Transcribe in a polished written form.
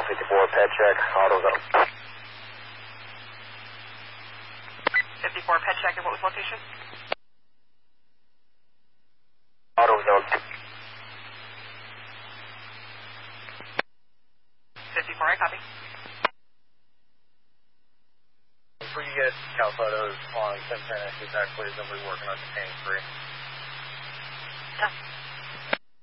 54, pet check, auto zone. 54, pet check, and what was location? Auto zone. 54, I copy. If we can get Cal photos on 1010 exactly, then we're working on contain 3. Yeah.